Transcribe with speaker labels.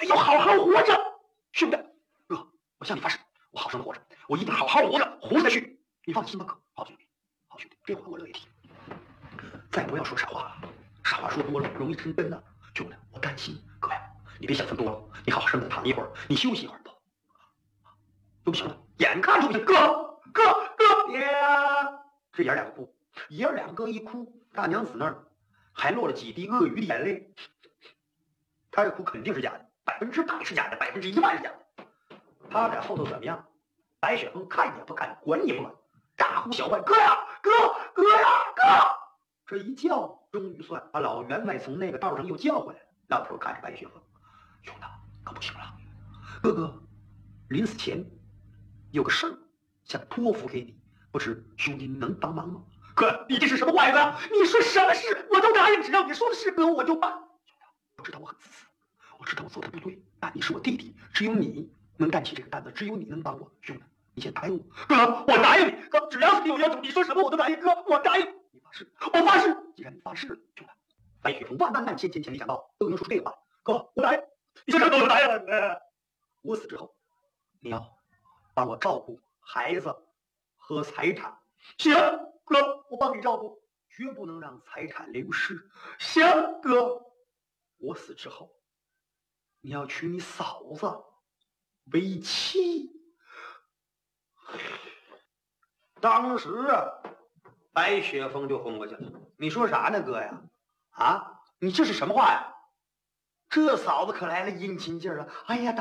Speaker 1: 就好好活着，兄弟。哥，我向你发誓，我好生的活着，我一定好好活着，活下去。你放心吧，哥，好兄弟，好兄弟，这话我乐意听。再不要说傻话了，傻话说多了容易生根的。兄弟，我担心哥呀，你别想这么多了，你好好生的躺一会儿，你休息一会儿吧。都不行了，眼看就不行，哥，爹呀！这爷儿两个哭，爷儿两个一哭，大娘子那儿还落了几滴鳄鱼的眼泪。他这哭肯定是假的，100%是假的，100%是假的。他在后头怎么样？白雪峰看也不看，管也不管，大呼小唤：“哥呀，哥呀，哥！”这一叫，终于算把老员外从那个道上又叫回来了。老头看着白雪峰：“兄弟，可不行了，哥哥临死前有个事儿想托付给你，不知兄弟能帮忙吗？”哥，你这是什么坏子？你说什么事我都答应，只要你说的是哥我就办。我知道我很自私，我知道我做的不对，但你是我弟弟，只有你能干起这个担子，只有你能帮我。兄弟，你先答应我。哥，我答应你。哥，只要是你有要求，你说什么我都答应。哥，我答应。你发誓，我发誓。既然你发誓了，兄弟，白雪峰万千没想到都能说出这个话。哥，我答应。你先跟我答应了。我死之后，你要帮我照顾孩子和财产。行，哥，我帮你照顾，绝不能让财产流失。行，哥，我死之后，你要娶你嫂子为妻。当时啊，白雪峰就昏过去了。你说啥呢，哥呀？啊，你这是什么话呀？这嫂子可来了殷勤劲儿了。哎呀！